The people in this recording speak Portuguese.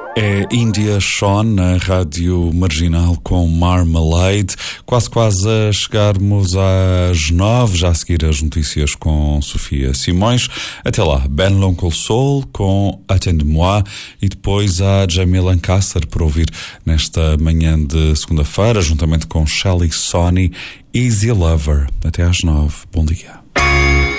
É India Shawn na Rádio Marginal com Marmalade, quase a chegarmos às 9, já a seguir as notícias com Sofia Simões. Até lá, Ben L'Oncle Soul com Attends-moi e depois há Jamie Lancaster para ouvir nesta manhã de segunda-feira, juntamente com Shelly Sonny, Easy Lover. Até às 9. Bom dia.